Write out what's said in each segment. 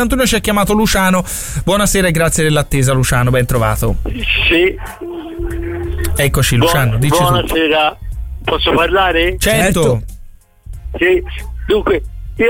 Antonio ci ha chiamato Luciano. Buonasera e grazie dell'attesa, Luciano, ben trovato. Sì. Eccoci, Luciano, dici buonasera. Posso parlare? Certo. Sì. Dunque,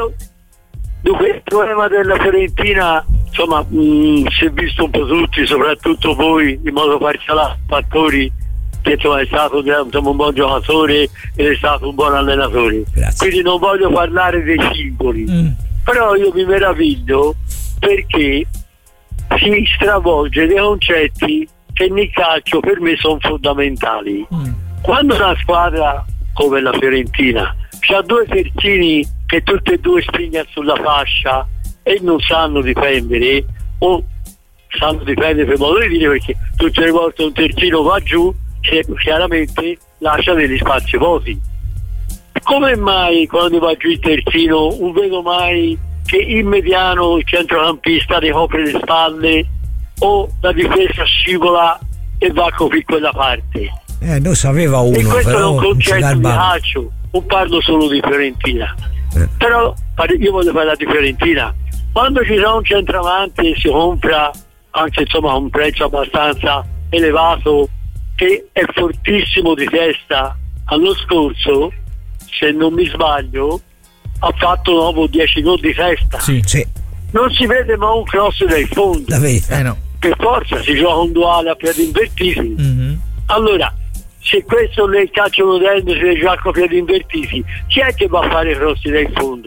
il problema della Fiorentina, insomma, si è visto un po' tutti, soprattutto voi, in modo parziale, fattori che insomma, è stato un buon giocatore ed è stato un buon allenatore. Grazie. Quindi non voglio parlare dei singoli, però io mi meraviglio perché si stravolge dei concetti che nel calcio per me sono fondamentali. Quando una squadra come la Fiorentina ha due terzini che tutti e due spingono sulla fascia e non sanno difendere, o sanno difendere per modo di dire, perché tutte le volte un terzino va giù che chiaramente lascia degli spazi vuoti. Come mai quando va giù il terzino non vedo mai che il mediano, il centrocampista ricopre le spalle o la difesa scivola e va a coprire quella parte? Non sapeva uno, e questo però è un concetto di calcio, non parlo solo di Fiorentina, però io voglio parlare di Fiorentina. Quando ci sono un centravanti e si compra anche insomma a un prezzo abbastanza elevato, che è fortissimo di testa, l'anno scorso, se non mi sbaglio, ha fatto 9 o 10 gol di testa. Sì. Non si vede mai un cross dai fondi. No. Per forza si gioca un duale a piedi invertiti. Allora, se questo nel calcio moderno si gioca a piedi invertiti, chi è che va a fare crossi dal fondo?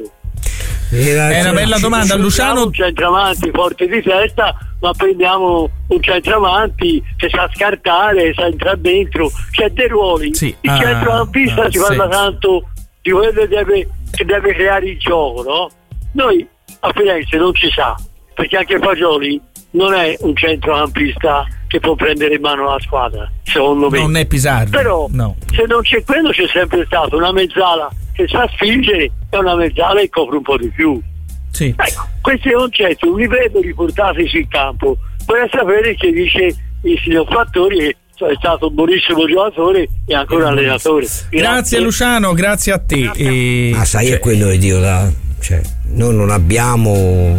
È una bella domanda, Luciano. Un centravanti forte di testa, ma prendiamo un centravanti che sa scartare, sa entrare dentro, c'è dei ruoli. Sì. Il centrocampista si parla tanto di quello che deve creare il gioco, no? Noi a Firenze non ci sa, perché anche Fagioli non è un centrocampista che può prendere in mano la squadra, secondo me. Non è Pizarro. Però no. Se non c'è quello, c'è sempre stato una mezzala che sa spingere e una mezzala che copre un po' di più. Sì. Ecco, questi concetti li vedo riportati sul campo. Vorrei sapere che dice il signor Fattori, che è stato un buonissimo giocatore e ancora allenatore. Grazie Luciano, grazie a te. Ma sai, è quello che dico, noi non abbiamo,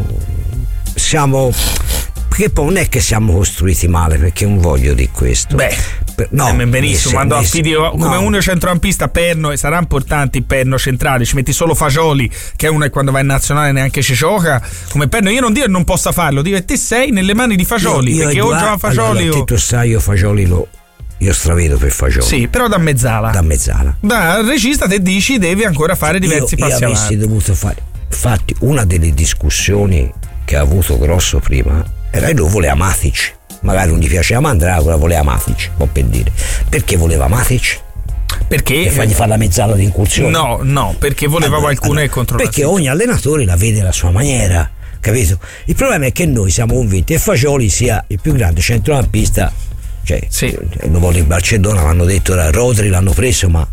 perché poi non è che siamo costruiti male, perché non voglio di questo. Benissimo, quando come uno centrocampista perno, e sarà importante il perno centrale, ci metti solo Fagioli, che è uno che quando va in nazionale neanche ci gioca come perno. Io non dico che non possa farlo, dico che te sei nelle mani di Fagioli, perché o gioca Fagioli allora, tu sai, io Fagioli io stravedo per Fagioli. Sì, però da mezzala. Da regista te dici devi ancora fare diversi passi avanti. Avessi dovuto fare. Infatti una delle discussioni che ha avuto Grosso prima era che lui voleva Matic. Magari non gli piaceva Mandragola, voleva Matic, può per dire. Perché voleva Matic? Perché? E fargli fare la mezzala di incursione? No, perché voleva qualcuno che controlla. Perché ogni allenatore la vede alla sua maniera, capito? Il problema è che noi siamo convinti che Fagioli sia il più grande centrocampista. Lo voglio in Barcellona, l'hanno detto, Rodri l'hanno preso, ma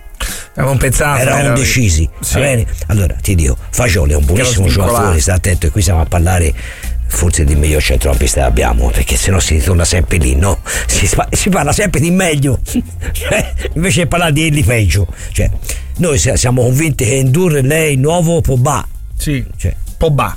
erano indecisi. Sì. Va bene? Allora ti dico, Fagioli è un buonissimo giocatore, sta attento, e qui stiamo a parlare forse di miglior centrocampista che abbiamo, perché sennò si ritorna sempre lì, no? Si parla sempre di meglio invece di parlare di peggio. Noi siamo convinti che indurre lei il nuovo Pogba. Pogba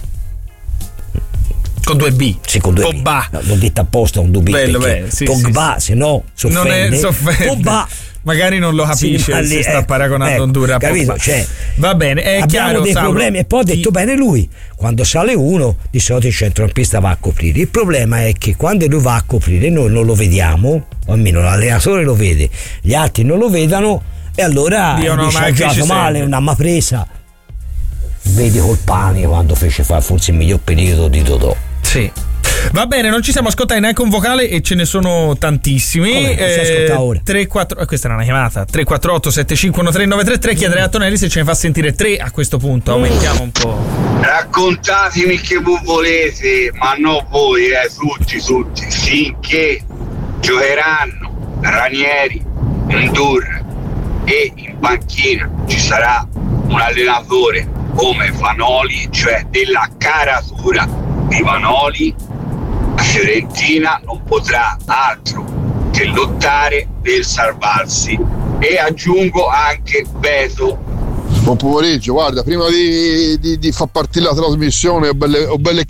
con 2B. Sì, con 2B. Pogba. No, l'ho detto apposta un 2B. Pogba, se no soffende. Non è soffende. Pogba magari non lo capisce, si sta paragonando Honduras. Capito? Va bene, è abbiamo chiaro, dei Saulo. problemi, e poi ha detto bene lui, quando sale uno di solito il centrocampista va a coprire. Il problema è che quando lui va a coprire noi non lo vediamo, o almeno l'allenatore lo vede, gli altri non lo vedano, e allora ha giocato male, non ha presa. Vedi Colpani quando fece fare forse il miglior periodo di Dodò. Sì. Va bene, non ci siamo ascoltati neanche un vocale e ce ne sono tantissimi. Ora. 3-4, questa era una chiamata. 348 7513 chiederei a Tonelli se ce ne fa sentire 3 a questo punto. Aumentiamo un po'. Raccontatemi che voi volete, ma non voi, tutti, finché giocheranno Ranieri, Ndur e in panchina ci sarà un allenatore come Vanoli, cioè della caratura di Vanoli, la Fiorentina non potrà altro che lottare per salvarsi. E aggiungo anche Beto. Buon pomeriggio, guarda, prima di far partire la trasmissione ho belle